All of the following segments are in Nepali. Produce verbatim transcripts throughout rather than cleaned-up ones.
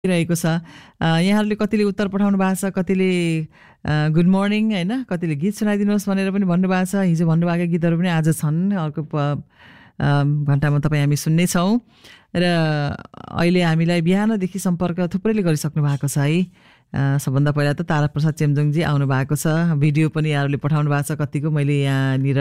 रहेको छ। यहाँहरूले कतिले उत्तर पठाउनु भएको छ, कतिले गुड मर्निङ होइन, कतिले गीत सुनाइदिनुहोस् भनेर पनि भन्नुभएको छ। हिजो भन्नुभएको गीतहरू पनि आज छन्, अर्को घन्टामा तपाईँ हामी सुन्नेछौँ। र अहिले हामीलाई बिहानदेखि सम्पर्क थुप्रैले गरिसक्नु भएको छ है। सबभन्दा पहिला त तारा प्रसाद चेम्जोङजी आउनु भएको छ, भिडियो पनि यहाँहरूले पठाउनु भएको छ कतिको। मैले यहाँनिर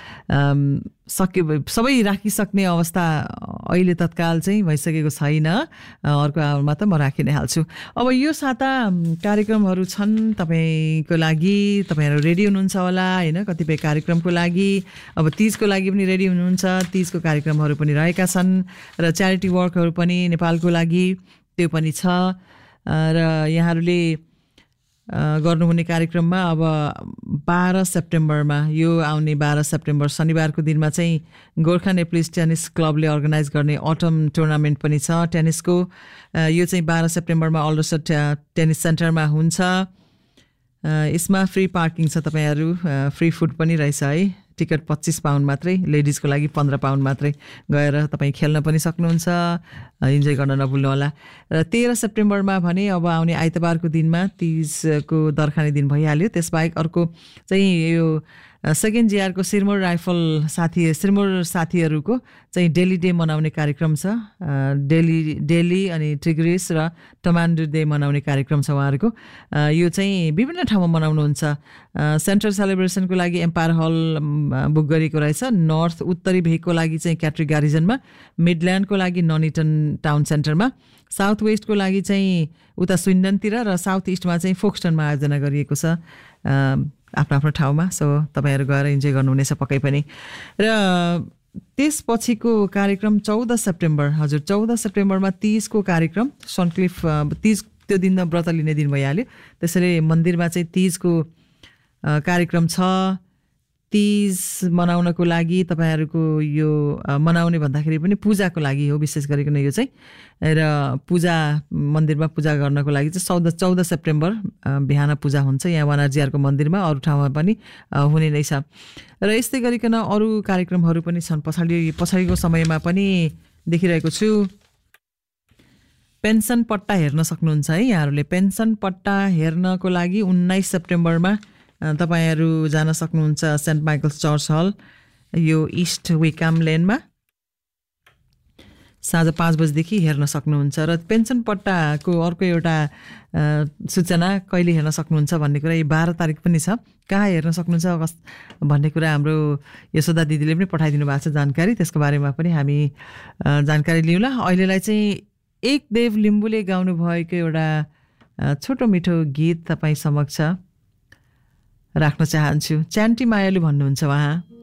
सके सबै राखिसक्ने अवस्था अहिले तत्काल चाहिँ भइसकेको छैन, अर्को आवरमा त म राखि नै हाल्छु। अब यो साता कार्यक्रमहरू छन् तपाईँको लागि, तपाईँहरू रेडी हुनुहुन्छ होला होइन, कतिपय कार्यक्रमको लागि। अब तिजको लागि पनि रेडी हुनुहुन्छ, तिजको कार्यक्रमहरू पनि रहेका छन् र च्यारिटी वर्कहरू पनि नेपालको लागि त्यो पनि छ। र यहाँहरूले गर्नुहुने कार्यक्रममा अब बाह्र सेप्टेम्बरमा, यो आउने बाह्र सेप्टेम्बर शनिबारको दिनमा चाहिँ गोर्खा नेप्लिज टेनिस क्लबले अर्गनाइज गर्ने अटम टुर्नामेन्ट पनि छ टेनिसको। यो चाहिँ बाह्र सेप्टेम्बरमा अल्डरसट टेनिस सेन्टरमा हुन्छ। यसमा फ्री पार्किङ छ, तपाईँहरू फ्री फुड पनि रहेछ है। टिकट पच्चिस पाउन्ड मात्रै, लेडिजको लागि पन्ध्र पाउन्ड मात्रै। गएर तपाईँ खेल्न पनि सक्नुहुन्छ, इन्जोय गर्न नभुल्नु होला। र तेह्र सेप्टेम्बरमा भने अब आउने आइतबारको दिनमा तिजको दर्खाने दिन भइहाल्यो। त्यसबाहेक अर्को चाहिँ यो सेकेन्ड जिआरको सिरमौर राइफल साथी सिरमौर साथीहरूको चाहिँ डेली डे मनाउने कार्यक्रम छ। डेली डेली अनि टिग्रिस र टमान्डो डे मनाउने कार्यक्रम छ उहाँहरूको। यो चाहिँ विभिन्न ठाउँमा मनाउनुहुन्छ। सेन्ट्रल सेलिब्रेसनको लागि एम्पायर हल बुक गरेको रहेछ। नर्थ उत्तरी भेगको लागि चाहिँ क्याट्री गारिजनमा, मिडल्यान्डको लागि ननिटन टाउन सेन्टरमा, साउथ वेस्टको लागि चाहिँ उता स्विन्डनतिर र साउथ इस्टमा चाहिँ फोक्सटनमा आयोजना गरिएको छ आफ्नो आफ्नो ठाउँमा। सो तपाईँहरू गएर इन्जोय गर्नुहुनेछ पक्कै पनि। र त्यसपछिको कार्यक्रम चौध सेप्टेम्बर, हजुर चौध सेप्टेम्बरमा तिजको कार्यक्रम सनक्लिफ। तिज त्यो दिन व्रत लिने दिन भइहाल्यो, त्यसैले मन्दिरमा चाहिँ तिजको कार्यक्रम छ। तिज मनाउनको लागि तपाईँहरूको यो मनाउने भन्दाखेरि पनि पूजाको लागि हो विशेष गरिकन यो चाहिँ। र पूजा मन्दिरमा पूजा गर्नको लागि चाहिँ चौध चौध सेप्टेम्बर बिहान पूजा हुन्छ यहाँ वानार्जीआरको मन्दिरमा, अरू ठाउँमा पनि हुने नै छ। र यस्तै गरिकन अरू कार्यक्रमहरू पनि छन्। पछाडि पछाडिको समयमा पनि देखिरहेको छु पेन्सन पट्टा हेर्न सक्नुहुन्छ है यहाँहरूले। पेन्सन पट्टा हेर्नको लागि उन्नाइस सेप्टेम्बरमा तपाईँहरू जान सक्नुहुन्छ सेन्ट माइकल्स चर्च हल, यो इस्ट विकाम लेनमा, साँझ पाँच बजीदेखि हेर्न सक्नुहुन्छ। र पेन्सन पट्टाको अर्को एउटा सूचना कहिले हेर्न सक्नुहुन्छ भन्ने कुरा, यो बाह्र तारिक पनि छ। कहाँ हेर्न सक्नुहुन्छ भन्ने कुरा हाम्रो यशोदा दिदीले पनि पठाइदिनु भएको छ जानकारी, त्यसको बारेमा पनि हामी जानकारी लिउँला। अहिलेलाई चाहिँ एक देव लिम्बूले गाउनु भएको एउटा छोटो मिठो गीत तपाईँ समक्ष राख्न चाहन्छु। च्यान्टी मायालु भन्नुहुन्छ उहाँ।